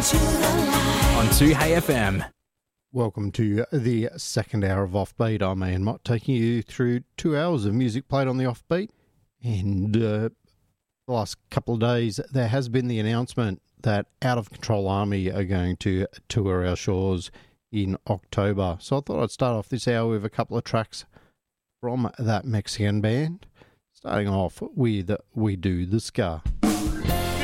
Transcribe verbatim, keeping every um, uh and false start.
On two Hey F M. Welcome to the second hour of Offbeat. I'm Ian Mott, taking you through two hours of music played on the Offbeat. And uh, the last couple of days, there has been the announcement that Out of Control Army are going to tour our shores in October. So I thought I'd start off this hour with a couple of tracks from that Mexican band, starting off with We Do the Ska.